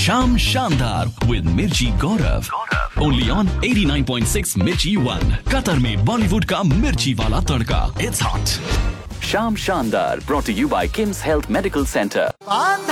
शाम शानदार विद मिर्ची गौरव, ओनली ऑन 89.6 मिर्ची 1, कतर में बॉलीवुड का मिर्ची वाला तड़का. It's hot. शाम शानदार brought to you by Kim's Health Medical Center.